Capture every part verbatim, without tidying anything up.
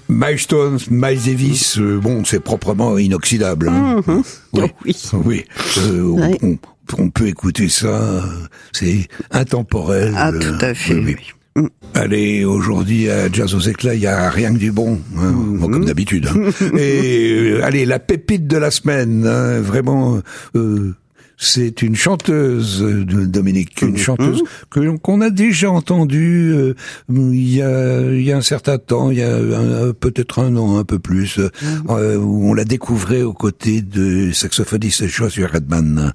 Milestones, Miles Davis, euh, bon, c'est proprement inoxydable. Hein. Mmh. Oui, Oh, oui. oui. Euh, on, Ouais. on, on peut écouter ça, c'est intemporel. Ah, tout à fait, euh, oui, oui. oui. Allez, aujourd'hui à Jazz aux éclats, il y a rien que du bon, hein, Mmh. bon, comme d'habitude. Hein. Et euh, allez, la pépite de la semaine, hein, vraiment. Euh, C'est une chanteuse, de Dominique, une chanteuse que qu'on a déjà entendue euh, il y a il y a un certain temps, il y a un, peut-être un an, un peu plus, euh, où on la découvrait aux côtés de saxophoniste Joshua Redman.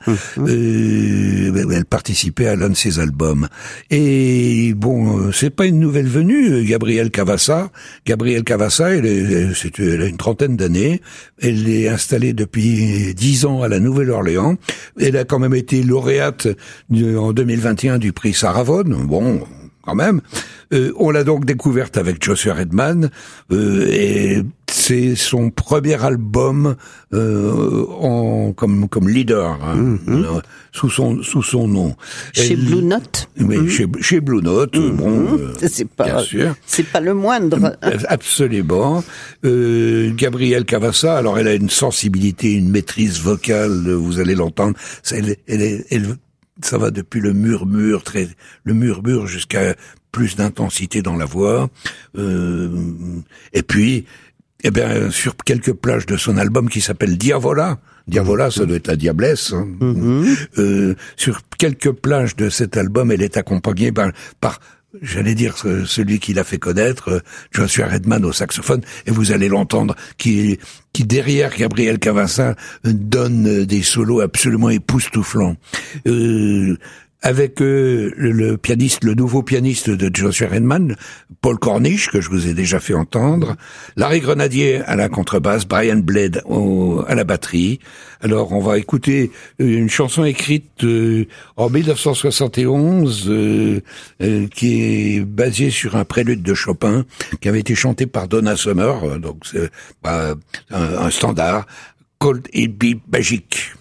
Euh, elle participait à l'un de ses albums. Et bon, c'est pas une nouvelle venue, Gabrielle Cavassa. Gabrielle Cavassa, elle, est, c'est, elle a une trentaine d'années. Elle est installée depuis dix ans à la Nouvelle-Orléans. Elle a quand même été lauréate de, en deux mille vingt et un du prix Sarah Vaughan. Bon, quand même. Euh, on l'a donc découverte avec Joshua Redman. Euh, et c'est son premier album euh, en comme comme leader, hein, mm-hmm. euh, sous son sous son nom. Chez Elle, Blue Note. Oui, mm-hmm. chez chez Blue Note. Mm-hmm. Bon, euh, c'est pas bien sûr. C'est pas le moindre. Absolument. Euh, Gabrielle Cavassa, alors elle a une sensibilité, une maîtrise vocale. Vous allez l'entendre. Elle, elle, elle, elle ça va depuis le murmure, très le murmure jusqu'à plus d'intensité dans la voix. Euh, et puis, eh bien, sur quelques plages de son album qui s'appelle Diavola, Diavola, ça doit être la diablesse. Hein. Mm-hmm. Euh, sur quelques plages de cet album, elle est accompagnée par, par j'allais dire celui qui l'a fait connaître, Joshua Redman au saxophone, et vous allez l'entendre, qui, qui derrière Gabrielle Cavassa donne des solos absolument époustouflants. Euh, avec euh, le, le pianiste, le nouveau pianiste de Joshua Redman, Paul Cornish, que je vous ai déjà fait entendre, Larry Grenadier à la contrebasse, Brian Blade au, à la batterie. Alors, on va écouter une chanson écrite euh, en dix-neuf cent soixante et onze, euh, euh, qui est basée sur un prélude de Chopin, qui avait été chanté par Donna Summer, donc c'est bah, un, un standard, Cold It Be Magic.